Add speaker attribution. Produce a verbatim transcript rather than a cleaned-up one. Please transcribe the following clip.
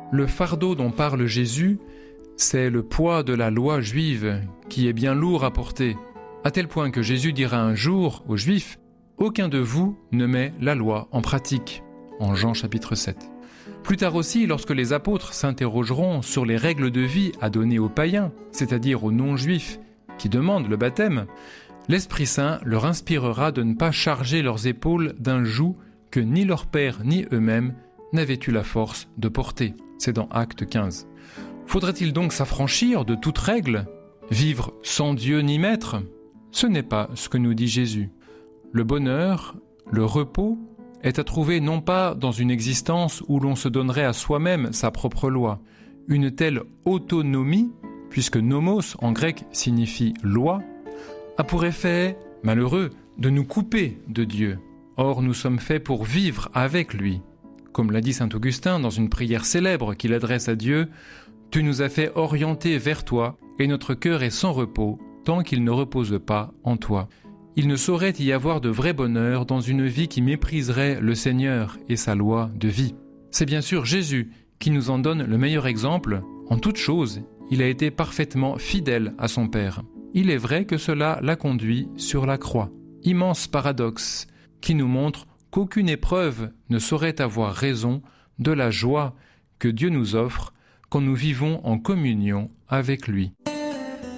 Speaker 1: Le fardeau dont parle Jésus, c'est le poids de la loi juive qui est bien lourd à porter, à tel point que Jésus dira un jour aux Juifs « Aucun de vous ne met la loi en pratique » en Jean chapitre sept. Plus tard aussi, lorsque les apôtres s'interrogeront sur les règles de vie à donner aux païens, c'est-à-dire aux non-juifs qui demandent le baptême, l'Esprit Saint leur inspirera de ne pas charger leurs épaules d'un joug que ni leur père ni eux-mêmes n'avaient eu la force de porter. C'est dans Actes quinze. Faudrait-il donc s'affranchir de toute règle, vivre sans Dieu ni maître ? Ce n'est pas ce que nous dit Jésus. Le bonheur, le repos, est à trouver non pas dans une existence où l'on se donnerait à soi-même sa propre loi. Une telle autonomie, puisque nomos en grec signifie loi, a pour effet, malheureux, de nous couper de Dieu. Or, nous sommes faits pour vivre avec lui. Comme l'a dit saint Augustin dans une prière célèbre qu'il adresse à Dieu, « Tu nous as fait orienter vers toi, et notre cœur est sans repos, tant qu'il ne repose pas en toi. » Il ne saurait y avoir de vrai bonheur dans une vie qui mépriserait le Seigneur et sa loi de vie. C'est bien sûr Jésus qui nous en donne le meilleur exemple. En toute chose, il a été parfaitement fidèle à son Père. Il est vrai que cela l'a conduit sur la croix. Immense paradoxe qui nous montre qu'aucune épreuve ne saurait avoir raison de la joie que Dieu nous offre quand nous vivons en communion avec lui.